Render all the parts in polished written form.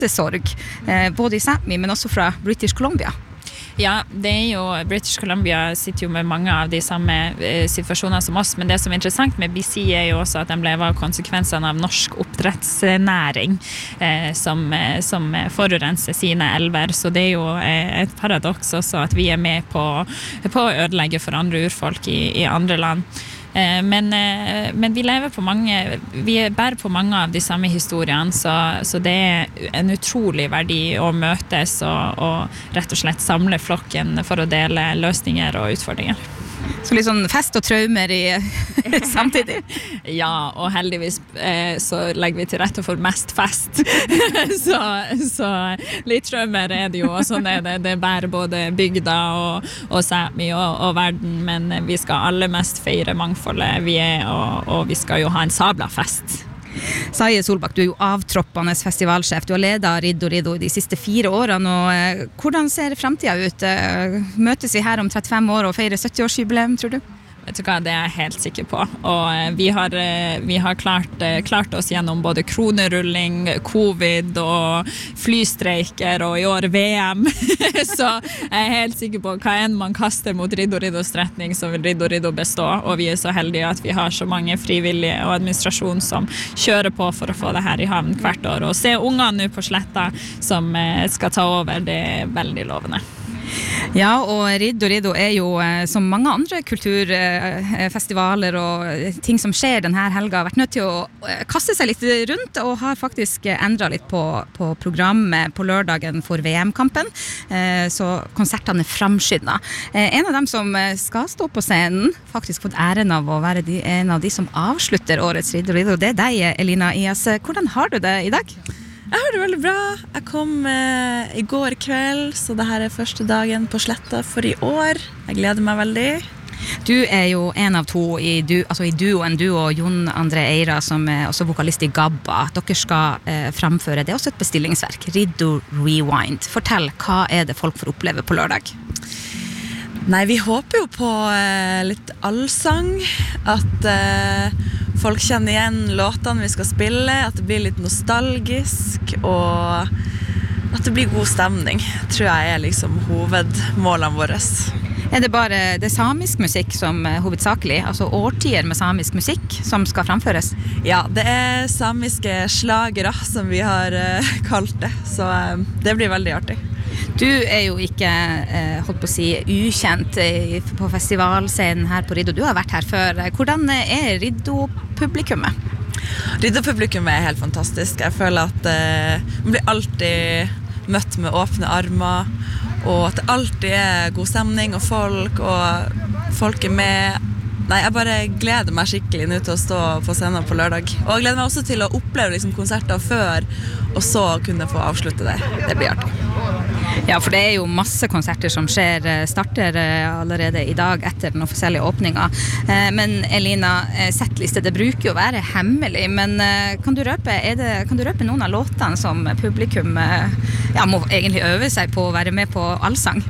slettesorg, både i Sápmi, men også fra British Columbia. Ja, det jo British Columbia sitter jo med mange av de samme situasjoner som oss, men det som interessant med BC jo også at de lever av konsekvensene av norsk oppdrettsnæring som forurenser sine elver, så det jo et paradoks også at vi med på å ødelegge for andre urfolk i andre land. Men vi lever vi bærer på mange av de samme historiene, så det en utrolig verdi å møtes og rett og slett samle flokken for å dele løsninger og utfordringer. Så litt sånn fest og traumer samtidig. Ja, og heldigvis så legger vi til rette for mest fest. så litt traumer det jo, og sånn det bærer både bygda og Sápmi og verden, men vi skal alle mest feire mangfoldet vi og vi skal jo ha en sabla fest. Saie Solbakk, du jo avtroppende festivalsjef. Du har ledet Riddo de siste 4 årene, og hvordan ser fremtiden ut? Møtes vi her om 35 år og feirer 70-årsjubileum, tror du? Vet du hva, det jeg helt sikker på. Og vi har klart oss gjennom både kronerulling, covid og flystreiker og i år VM. Så jeg helt sikker på hva enn man kaster mot Riddo-stretning, så vil Riddo bestå. Og vi så heldige at vi har så mange frivillige og administrasjon som kjører på for å få det her i havn hvert år. Og se ungene nå på sletta som skal ta over, det veldig lovende. Ja, og Riddo jo som mange andre kulturfestivaler og ting som skjer denne helga vært nødt til å kaste seg litt rundt og har faktisk endret litt på programmet på lørdagen for VM-kampen, så konsertene framskyndet. En av dem som skal stå på scenen, faktisk fått æren av å være en av de som avslutter årets Riddo, det deg, Elina Ias. Hvordan har du det i dag? Jeg har det veldig bra. Jeg kom i går kveld, så dette første dagen på sletta for i år. Jeg gleder meg veldig. Du jo en av 2 i duoen, du og Jon André Eira, som også vokalist i Gabba. Dere skal framføre, det også et bestillingsverk, Riddo Rewind. Fortell, hva det folk får oppleve på lørdag? Nei, vi håper jo på litt allsang, at folk kjenner igjen låtene vi skal spille, at det blir litt nostalgisk, og at det blir god stemning, tror jeg liksom hovedmålene våre. Det samisk musikk som hovedsakelig, altså årtier med samisk musikk som skal framføres? Ja, det samiske slagere som vi har kalt det, så det blir veldig artig. Du jo ikke, holdt på å si, ukjent på festivalscenen her på Riddo. Du har vært her før. Hvordan Riddo-publikummet? Riddo-publikummet helt fantastisk. Jeg føler at man blir alltid møtt med åpne armer, og at det alltid god stemning og folk med. Nei, jeg bare gleder meg skikkelig nå til å stå på scenen på lørdag. Og jeg gleder meg også til å oppleve liksom konserter før, og så kunne få avslutte det. Det blir artig. Ja, for det jo masse konserter som starter allerede i dag etter den offisielle åpningen. Men Elina, settliste, det bruker jo å være hemmelig, men kan du røpe noen av låtene som publikum må egentlig øve seg på å være med på allsang?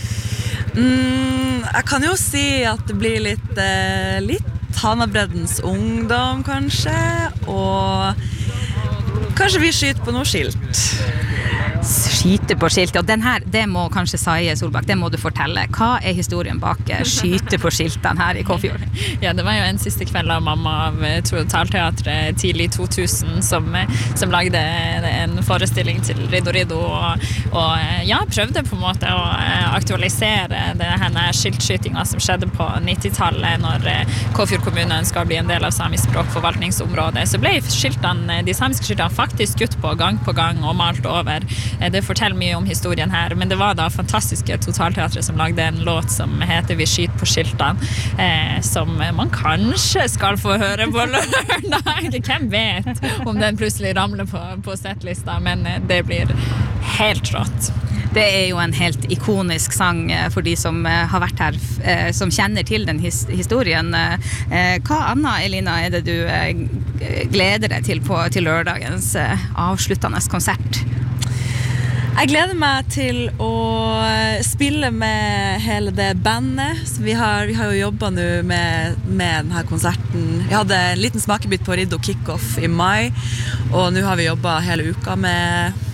Jeg kan jo si at det blir litt Hanabreddens ungdom kanskje, og kanskje vi skyter på noe skilt. Skyte på skilt, og det må kanskje Saie Solbakk, det må du fortelle. Hva historien bak skyte på skiltene her i Kåfjord? Ja, det var jo en siste kveld av mamma av Totalteatret tidlig 2000 som lagde en forestilling til Riddo, og ja, prøvde på en måte å aktualisere denne skiltskytinga som skjedde på 90-tallet når Kåfjord kommune skal bli en del av samisk språkforvaltningsområdet. Så ble de samiske skiltene faktisk skutt på gang og malt over. Det forteller mye om historien her, men det var da fantastiske Totalteatret som lagde en låt som heter Vi skyter på skiltene, som man kanskje skal få høre på lørdag. Hvem vet om den plutselig ramler på settlista, men det blir helt rått. Det jo en helt ikonisk sang for de som har vært her, som kjenner til den historien. Hva Anna, Elina, det du gleder deg til lørdagens avsluttende konsert? Jeg gleder meg til å spille med hele det bandet. Så vi har jo jobbet nå med denne konserten. Vi hadde en liten smakebit på Riddo Kickoff i mai, og nå har vi jobbet hele uka med